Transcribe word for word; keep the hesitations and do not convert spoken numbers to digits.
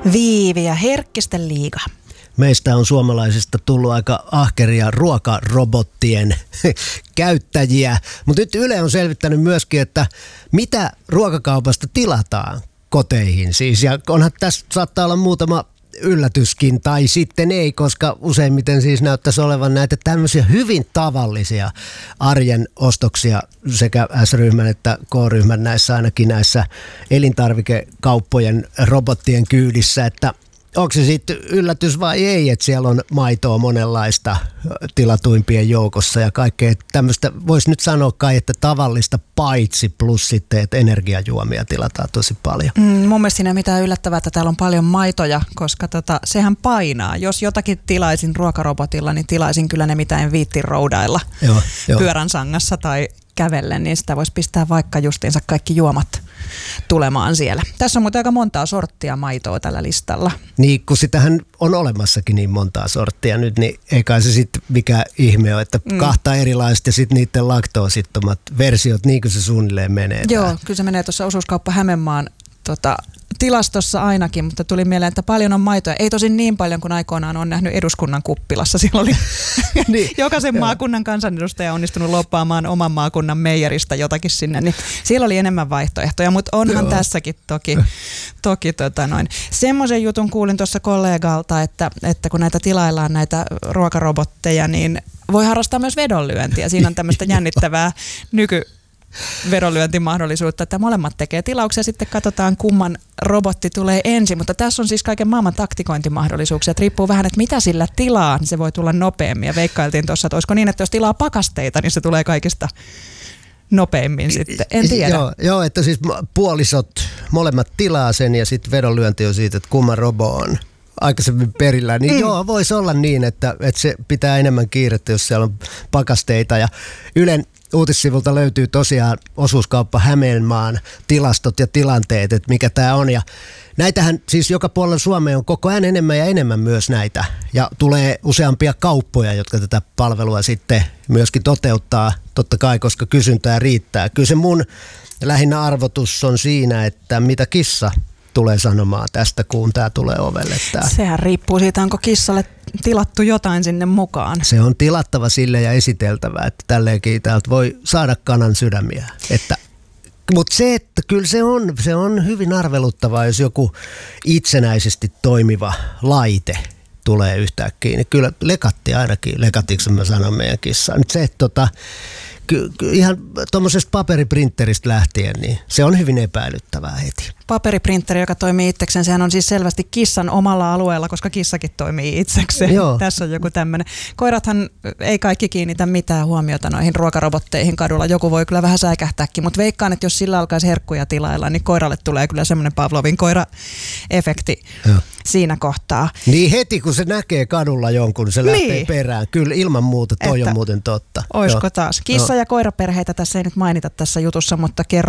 Viivi ja Herkkisten liiga. Meistä on suomalaisista tullut aika ahkeria ruokarobottien käyttäjiä, mutta nyt Yle on selvittänyt myöskin, että mitä ruokakaupasta tilataan koteihin siis, ja onhan tässä saattaa olla muutama yllätyskin tai sitten ei, koska useimmiten siis näyttäisi olevan näitä tämmöisiä hyvin tavallisia arjen ostoksia sekä S-ryhmän että K-ryhmän näissä ainakin näissä elintarvikekauppojen robottien kyydissä, että onko se sitten yllätys vai ei, että siellä on maitoa monenlaista tilatuimpien joukossa ja kaikkea tämmöistä, voisi nyt sanoa kai, että tavallista paitsi plus sitten, että energiajuomia tilataan tosi paljon. Mm, mun mielestä siinä ei mitään yllättävää, että täällä on paljon maitoja, koska tota, sehän painaa. Jos jotakin tilaisin ruokarobotilla, niin tilaisin kyllä ne, mitä en viitti roudailla joo, joo. pyörän sangassa tai kävellen, niin sitä voisi pistää vaikka justiinsa kaikki juomat tulemaan siellä. Tässä on muuten aika montaa sorttia maitoa tällä listalla. Niin, kun sitähän on olemassakin niin montaa sorttia nyt, niin ei kai se sitten mikä ihme ole, että mm. kahta erilaista ja sitten niiden laktoosittomat versiot, niin kuin se suunnilleen menee. Joo, tähän. Kyllä se menee tuossa osuuskauppa Hämeenmaan tota, tilastossa ainakin, mutta tuli mieleen, että paljon on maitoja. Ei tosin niin paljon kuin aikoinaan on nähnyt eduskunnan kuppilassa. Siellä oli niin, jokaisen maakunnan kansanedustaja onnistunut loppaamaan oman maakunnan meijeristä jotakin sinne. Niin siellä oli enemmän vaihtoehtoja, mutta onhan joo. tässäkin toki, toki tota noin. Semmoisen jutun kuulin tuossa kollegalta, että, että kun näitä tilaillaan näitä ruokarobotteja, niin voi harrastaa myös vedonlyöntiä. Siinä on tämmöistä jännittävää nyky vedonlyöntimahdollisuutta, että molemmat tekee tilauksia, sitten katsotaan kumman robotti tulee ensin, mutta tässä on siis kaiken maailman taktikointimahdollisuuksia, että riippuu vähän, että mitä sillä tilaa, niin se voi tulla nopeammin ja veikkailtiin tuossa, että olisiko niin, että jos tilaa pakasteita, niin se tulee kaikista nopeammin sitten, en tiedä. Joo, joo, että siis puolisot molemmat tilaa sen ja sitten vedonlyönti on siitä, että kumman robo on aikaisemmin perillä, niin mm. joo, voisi olla niin, että, että se pitää enemmän kiirettä, jos siellä on pakasteita ja Ylen uutissivulta löytyy tosiaan osuuskauppa Hämeenmaan tilastot ja tilanteet, että mikä tämä on. Ja näitähän siis joka puolella Suomea on koko ajan enemmän ja enemmän myös näitä. Ja tulee useampia kauppoja, jotka tätä palvelua sitten myöskin toteuttaa, totta kai, koska kysyntää riittää. Kyllä se mun lähinnä arvotus on siinä, että mitä kissa tulee sanomaan tästä, kun tämä tulee ovelle. Tää. Sehän riippuu siitä, onko kissalle tilattu jotain sinne mukaan. Se on tilattava sille ja esiteltävä, että tälleenkin täältä voi saada kanan sydämiä. Että, mutta se, että kyllä se on, se on hyvin arveluttavaa, jos joku itsenäisesti toimiva laite tulee yhtäkkiä. Niin kyllä lekatti ainakin, lekatiksi mä sanon meidän kissaan. Nyt se, että tota, ky, ky, ihan tuommoisesta paperiprinteristä lähtien, niin se on hyvin epäilyttävää heti. Paperiprinteri, joka toimii itsekseen, sehän on siis selvästi kissan omalla alueella, koska kissakin toimii itsekseen. Joo. Tässä on joku tämmöinen. Koirathan ei kaikki kiinnitä mitään huomiota noihin ruokarobotteihin kadulla. Joku voi kyllä vähän säikähtääkin, mutta veikkaan, että jos sillä alkaisi herkkuja tilailla, niin koiralle tulee kyllä semmoinen Pavlovin koira-efekti Joo. siinä kohtaa. Niin heti kun se näkee kadulla jonkun, se lähtee niin. perään. Kyllä ilman muuta, toi että on muuten totta. Oisko taas? Kissa- ja koiraperheitä tässä ei nyt mainita tässä jutussa, mutta kerro